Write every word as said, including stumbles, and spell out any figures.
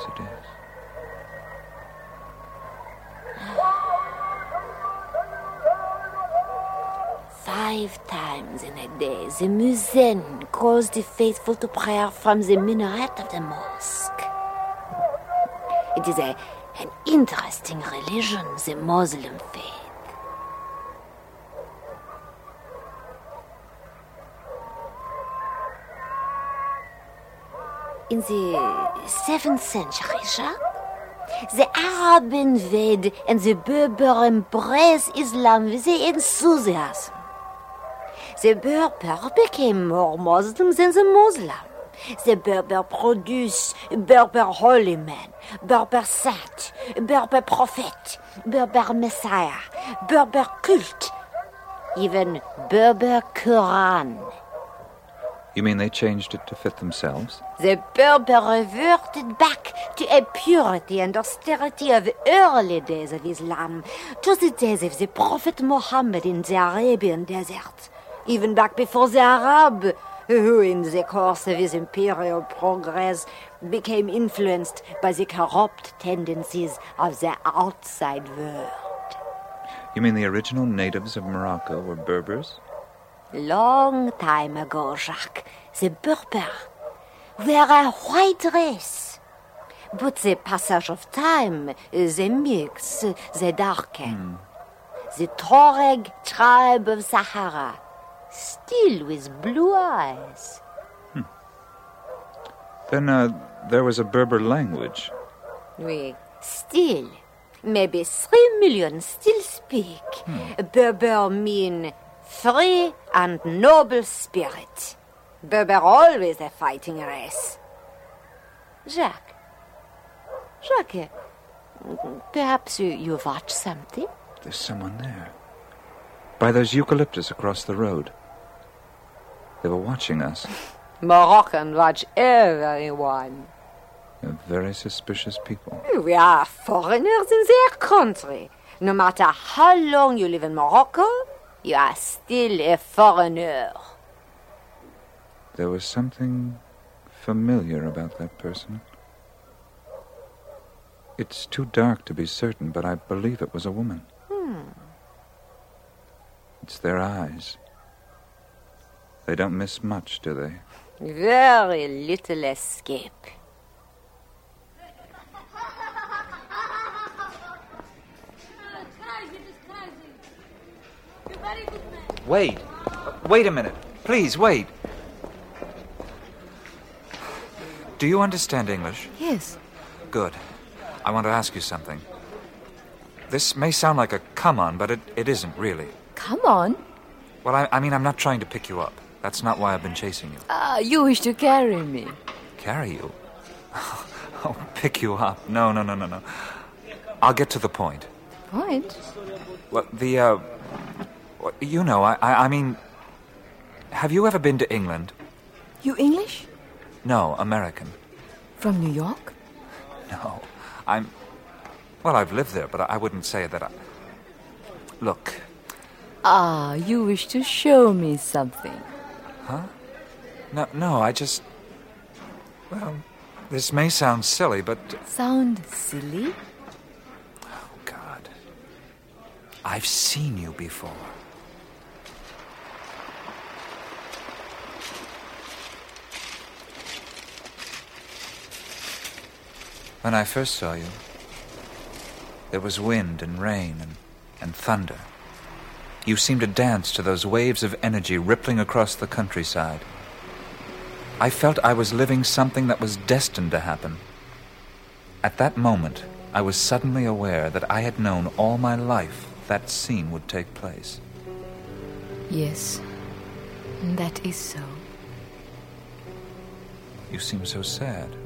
it is. Five times in a day, the muezzin calls the faithful to prayer from the minaret of the mosque. It is a, an interesting religion, the Muslim faith. In the seventh century, Jacques, the Arab invade and the Berber embrace Islam with enthusiasm. The Berber became more Muslim than the Muslim. The Berber produce Berber holy men, Berber saint, Berber prophet, Berber messiah, Berber cult, even Berber Quran. You mean they changed it to fit themselves? The Berber reverted back to a purity and austerity of early days of Islam, to the days of the Prophet Muhammad in the Arabian desert, even back before the Arab, who in the course of his imperial progress became influenced by the corrupt tendencies of the outside world. You mean the original natives of Morocco were Berbers? Long time ago, Jacques, the Berber were a white race. But the passage of time, they mix, they darken. Mm. The Tuareg tribe of Sahara, still with blue eyes. Hmm. Then uh, there was a Berber language. Oui, still. Maybe three million still speak. Hmm. Berber mean free and noble spirit. Berber always a fighting race. Jacques. Jacques, perhaps you, you watch something? There's someone there. By those eucalyptus across the road. They were watching us. Moroccan watch everyone. They're very suspicious people. We are foreigners in their country. No matter how long you live in Morocco, you are still a foreigner. There was something familiar about that person. It's too dark to be certain, but I believe it was a woman. Hmm. It's their eyes. They don't miss much, do they? Very little escape. Wait. Wait a minute. Please, wait. Do you understand English? Yes. Good. I want to ask you something. This may sound like a come-on, but it, it isn't really. Come on? Well, I, I mean, I'm not trying to pick you up. That's not why I've been chasing you. Ah, you wish to carry me. Carry you? Oh, pick you up. No, no, no, no, no. I'll get to the point. Point? Well, the, uh... well, you know, I, I, I mean... Have you ever been to England? You English? No, American. From New York? No, I'm... Well, I've lived there, but I wouldn't say that I... Look. Ah, you wish to show me something. Huh? No, no, I just... Well, this may sound silly, but... Sound silly? Oh, God. I've seen you before. When I first saw you, there was wind and rain and, and thunder. You seemed to dance to those waves of energy rippling across the countryside. I felt I was living something that was destined to happen. At that moment, I was suddenly aware that I had known all my life that scene would take place. Yes, that is so. You seem so sad.